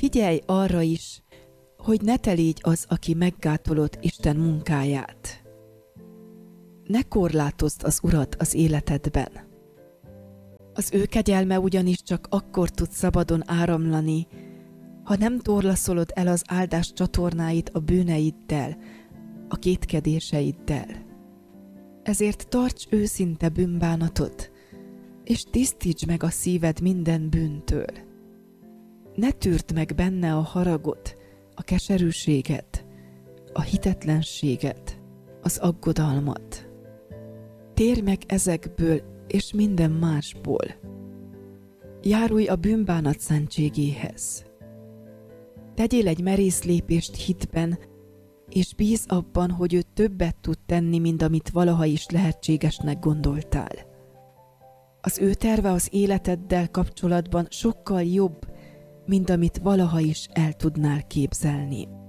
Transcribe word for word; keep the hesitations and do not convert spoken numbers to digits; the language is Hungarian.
Figyelj arra is, hogy ne te légy az, aki meggátolod Isten munkáját. Ne korlátozd az Urat az életedben. Az ő kegyelme ugyanis csak akkor tud szabadon áramlani, ha nem torlaszolod el az áldás csatornáit a bűneiddel, a kétkedéseiddel. Ezért tarts őszinte bűnbánatot, és tisztítsd meg a szíved minden bűntől. Ne tűrd meg benne a haragot, a keserűséget, a hitetlenséget, az aggodalmat. Térj meg ezekből és minden másból. Járulj a bűnbánat szentségéhez. Tegyél egy merész lépést hitben, és bízz abban, hogy ő többet tud tenni, mint amit valaha is lehetségesnek gondoltál. Az ő terve az életeddel kapcsolatban sokkal jobb, mint amit valaha is el tudnál képzelni.